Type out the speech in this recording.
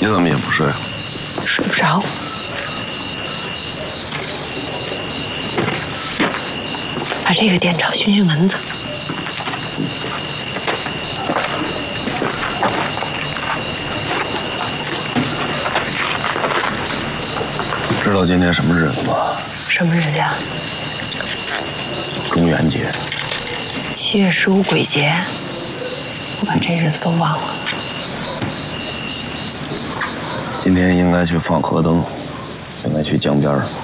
你怎么也不睡？ 睡不着。把这个垫着，熏熏蚊子。 知道今天什么日子吗？ 什么日子呀？ 中元节。 7月15鬼节。我把这日子都忘了。 今天应该去放河灯，应该去江边儿。